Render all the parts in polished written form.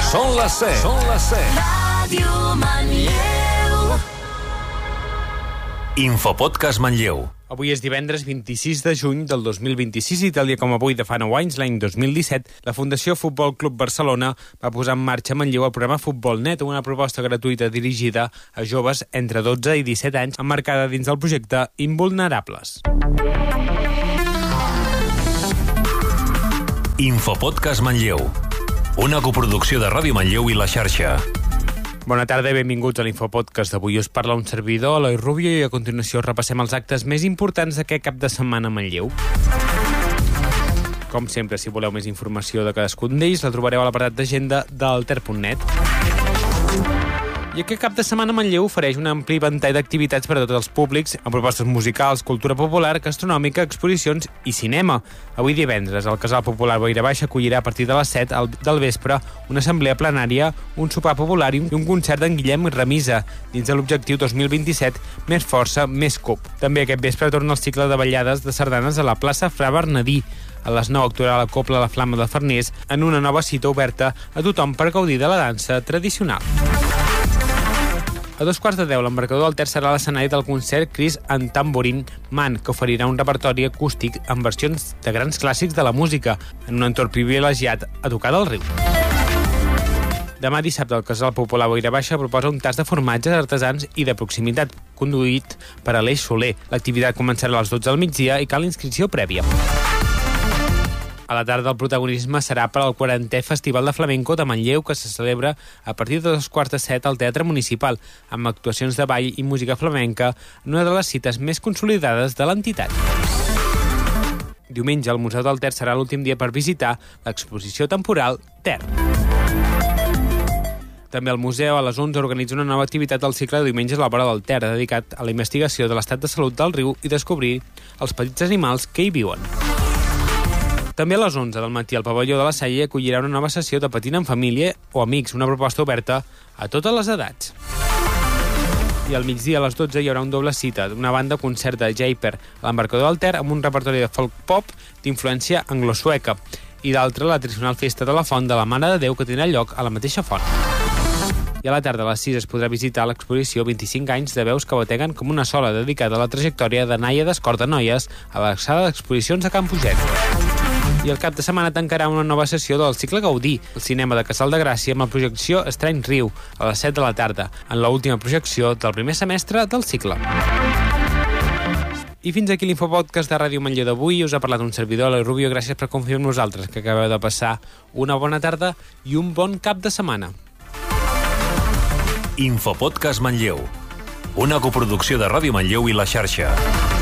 Són les 7. Ràdio Manlleu. Infopodcast Manlleu. Avui és divendres 26 de juny del 2026 i tal dia com avui de fa 9 anys, l'any 2017, la Fundació Futbol Club Barcelona va posar en marxa a Manlleu el programa Futbol Net, una proposta gratuïta dirigida a joves entre 12 i 17 anys, emmarcada dins del projecte Invulnerables. Infopodcast Manlleu, una coproducció de Ràdio Manlleu i La Xarxa. Bona tarda i benvinguts a l'Infopodcast d'avui. Us parla un servidor, Eloi Rubio, i a continuació repassem els actes més importants d'aquest cap de setmana a Manlleu. Com sempre, si voleu més informació de cadascun d'ells, la trobareu a l'apartat d'agenda d'alter.net. I aquest cap de setmana Manlleu ofereix un ampli ventall d'activitats per a tots els públics, amb propostes musicals, cultura popular, gastronòmica, exposicions i cinema. Avui divendres, el Casal Popular Boira Baixa acollirà a partir de les 7 del vespre una assemblea plenària, un sopar popular i un concert d'en Guillem Remisa, dins de l'objectiu 2027 Més Força, Més Cup. També aquest vespre torna el cicle de ballades de sardanes a la plaça Fra Bernadí. A les 9 actuarà la Cobla La Flama de Farners en una nova cita oberta a tothom per gaudir de la dansa tradicional. A 2:15, l'embarcador del Ter serà l'escenari del concert Chris and Tambourine Man, que oferirà un repertori acústic amb versions de grans clàssics de la música, en un entorn privilegiat a tocar del riu. Demà dissabte, el Casal Popular Boira Baixa proposa un tas de formatges artesans i de proximitat, conduït per Aleix Soler. L'activitat començarà a les 12 del migdia i cal inscripció prèvia. A la tarda el protagonisme serà per al 40è Festival de Flamenco de Manlleu, que se celebra a partir de 2:45 al Teatre Municipal, amb actuacions de ball i música flamenca en una de les cites més consolidades de l'entitat. Diumenge, el Museu del Ter serà l'últim dia per visitar l'exposició temporal Ter. També el museu a les 11 organitza una nova activitat del cicle de diumenges a la vora del Ter, dedicat a la investigació de l'estat de salut del riu i descobrir els petits animals que hi viuen. També a les 11 del matí el pavelló de la Salle acollirà una nova sessió de patina en família o amics, una proposta oberta a totes les edats. I al migdia a les 12 hi haurà un doble cita d'una banda concert de Japer a l'embarcador del Ter amb un repertori de folk pop d'influència anglo-sueca i d'altra la tradicional festa de la Font de la Mare de Déu que tindrà lloc a la mateixa font. I a la tarda a les 6 es podrà visitar l'exposició 25 anys de veus que bateguen com una sola dedicada a la trajectòria de Naia d'Escort de Noies a la sala d'exposicions de Can Puget. I el cap de setmana tancarà una nova sessió del cicle Gaudí, el cinema de Casal de Gràcia, amb la projecció Estrany Riu, a les 7 de la tarda, en l'última projecció del primer semestre del cicle. I fins aquí l'Infopodcast de Ràdio Manlleu d'avui. Us ha parlat un servidor, Eloi Rubio. Gràcies per confiar en nosaltres, que acabeu de passar una bona tarda i un bon cap de setmana. Infopodcast Manlleu, una coproducció de Ràdio Manlleu i La Xarxa.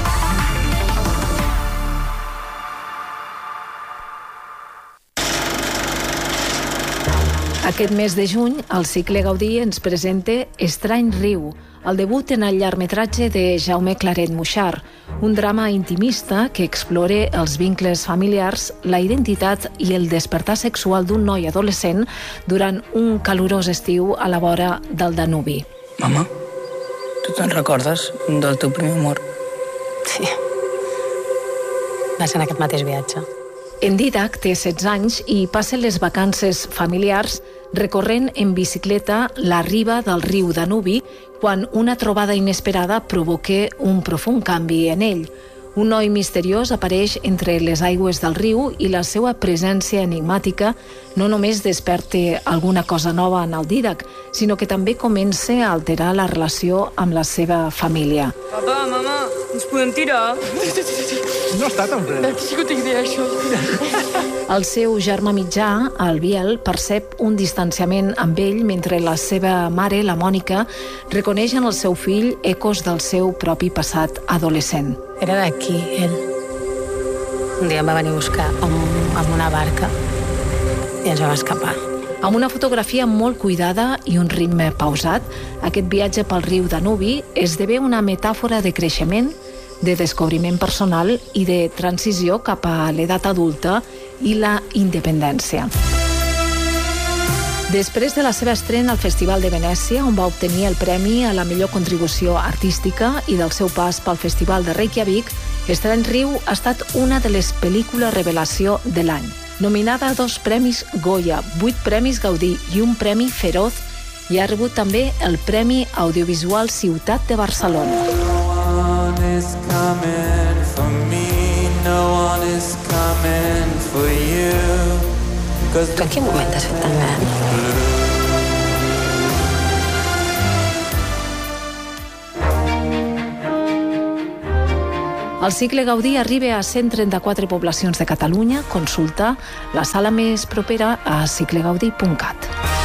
Aquest mes de juny, el cicle Gaudí ens presenta Estrany Riu, el debut en el llargmetratge de Jaume Claret Muixart, un drama intimista que explora els vincles familiars, la identitat i el despertar sexual d'un noi adolescent durant un calorós estiu a la vora del Danubi. Mama, tu te'n recordes del teu primer amor? Sí. Va ser en aquest mateix viatge. En Didac té 16 anys i passa les vacances familiars recorrent en bicicleta la riba del riu Danubi quan una trobada inesperada provoca un profund canvi en ell. Un noi misteriós apareix entre les aigües del riu i la seva presència enigmàtica no només desperta alguna cosa nova en el Didac, sinó que també comença a alterar la relació amb la seva família. Papa, mama, ens podem tirar? No està tan fred. De qui tinc idea, això? El seu germà mitjà, el Biel, percep un distanciament amb ell mentre la seva mare, la Mònica, reconeix en el seu fill ecos del seu propi passat adolescent. Era d'aquí, ell. Un dia em va venir a buscar amb una barca i ens vam escapar. Amb una fotografia molt cuidada i un ritme pausat, aquest viatge pel riu Danubi esdevé una metàfora de creixement, de descobriment personal i de transició cap a l'edat adulta i la independència. Després de la seva estrena al Festival de Venècia, on va obtenir el premi a la millor contribució artística, i del seu pas pel Festival de Reykjavik, Estrany Riu ha estat una de les pel·lícules revelació de l'any. Nominada a 2 premis Goya, 8 premis Gaudí i un premi Feroz, i ha rebut també el Premi Audiovisual Ciutat de Barcelona. Tu en quin moment t'has fet tan gran? El cicle Gaudí arriba a 134 poblacions de Catalunya. Consulta la sala més propera a ciclegaudí.cat.